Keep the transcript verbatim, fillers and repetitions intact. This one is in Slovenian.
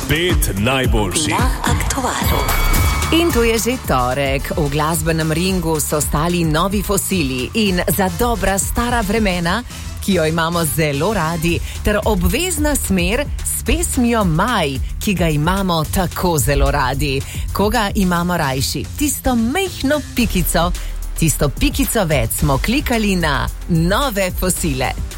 Pet najboljših na aktualu. In to je že torek. V glasbenem ringu so stali novi fosili in za dobra stara vremena, ki jo imamo zelo radi, ter obvezna smer s pesmijo Maj, ki ga imamo tako zelo radi. Koga imamo rajši? Tisto mehno pikico, tisto pikico več smo klikali na nove fosile.